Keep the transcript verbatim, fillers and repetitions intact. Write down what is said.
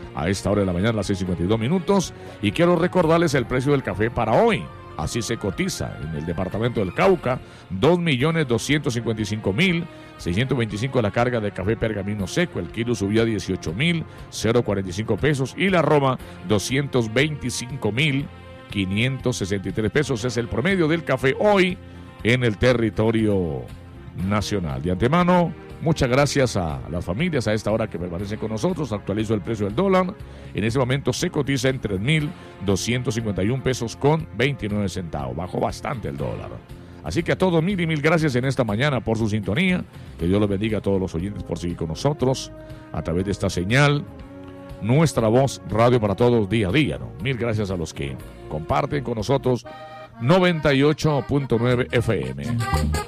a esta hora de la mañana, a las seis cincuenta y dos minutos. Y quiero recordarles el precio del café para hoy. Así se cotiza en el departamento del Cauca, dos millones doscientos cincuenta y cinco mil seiscientos veinticinco la carga de café pergamino seco. El kilo subió a dieciocho mil cuarenta y cinco pesos y la Roma doscientos veinticinco mil quinientos sesenta y tres pesos. Es el promedio del café hoy en el territorio nacional. De antemano, muchas gracias a las familias a esta hora que permanecen con nosotros. Actualizo el precio del dólar. En este momento se cotiza en tres mil doscientos cincuenta y un pesos con veintinueve centavos. Bajó bastante el dólar. Así que a todos mil y mil gracias en esta mañana por su sintonía. Que Dios los bendiga a todos los oyentes por seguir con nosotros a través de esta señal. Nuestra voz, radio para todos, día a día, ¿no? Mil gracias a los que comparten con nosotros noventa y ocho punto nueve F M.